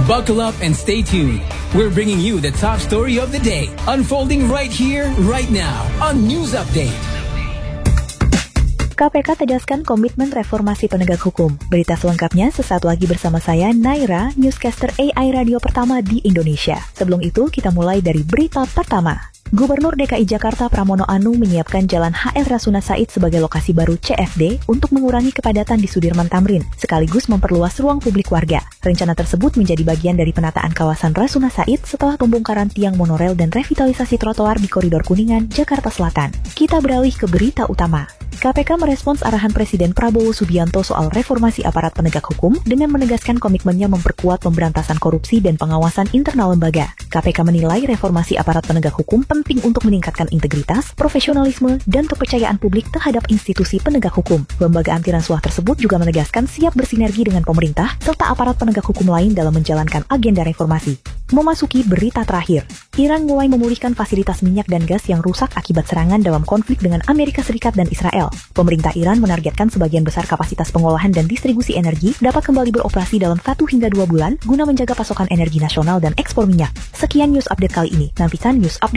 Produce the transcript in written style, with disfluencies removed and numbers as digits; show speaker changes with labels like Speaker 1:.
Speaker 1: Buckle up and stay tuned. We're bringing you the top story of the day, unfolding right here, right now, on News Update.
Speaker 2: KPK tegaskan komitmen reformasi penegak hukum. Berita selengkapnya sesaat lagi bersama saya, Naira, newscaster AI radio pertama di Indonesia. Sebelum itu, kita mulai dari berita pertama. Gubernur DKI Jakarta Pramono Anung menyiapkan Jalan HR Rasuna Said sebagai lokasi baru CFD untuk mengurangi kepadatan di Sudirman Tamrin, sekaligus memperluas ruang publik warga. Rencana tersebut menjadi bagian dari penataan kawasan Rasuna Said setelah pembongkaran tiang monorel dan revitalisasi trotoar di Koridor Kuningan, Jakarta Selatan. Kita beralih ke berita utama. KPK merespons arahan Presiden Prabowo Subianto soal reformasi aparat penegak hukum dengan menegaskan komitmennya memperkuat pemberantasan korupsi dan pengawasan internal lembaga. KPK menilai reformasi aparat penegak hukum penting untuk meningkatkan integritas, profesionalisme, dan kepercayaan publik terhadap institusi penegak hukum. Lembaga anti rasuah tersebut juga menegaskan siap bersinergi dengan pemerintah serta aparat penegak hukum lain dalam menjalankan agenda reformasi. Memasuki berita terakhir, Iran mulai memulihkan fasilitas minyak dan gas yang rusak akibat serangan dalam konflik dengan Amerika Serikat dan Israel. Pemerintah Iran menargetkan sebagian besar kapasitas pengolahan dan distribusi energi dapat kembali beroperasi dalam 1 hingga 2 bulan guna menjaga pasokan energi nasional dan ekspor minyak. Sekian news update kali ini. Nantikan news update